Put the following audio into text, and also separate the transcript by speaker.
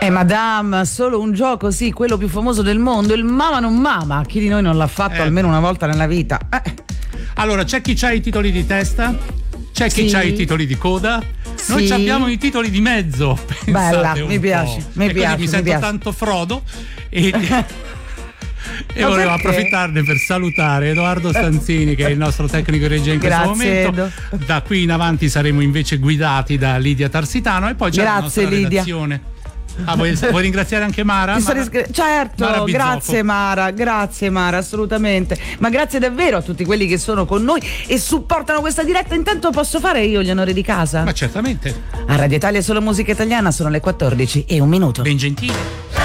Speaker 1: Madame, solo un gioco, sì, quello più famoso del mondo, il Mama non Mama. Chi di noi non l'ha fatto almeno una volta nella vita?
Speaker 2: Allora, c'è chi c'ha i titoli di testa, c'è chi c'ha i titoli di coda. Noi abbiamo i titoli di mezzo.
Speaker 1: Bella, mi piace, mi piace.
Speaker 2: Mi sento tanto Frodo e volevo approfittarne per salutare Edoardo Stanzini, che è il nostro tecnico regia in questo momento. Da qui in avanti saremo invece guidati da Lidia Tarsitano e poi c'è la nostra redazione. Vuoi ringraziare anche Mara?
Speaker 1: Certo,
Speaker 2: Mara
Speaker 1: grazie Mara, assolutamente. Ma grazie davvero a tutti quelli che sono con noi e supportano questa diretta. Intanto posso fare io gli onori di casa?
Speaker 2: Ma certamente.
Speaker 1: A Radio Italia solo musica italiana sono le 14:01.
Speaker 2: Ben gentile.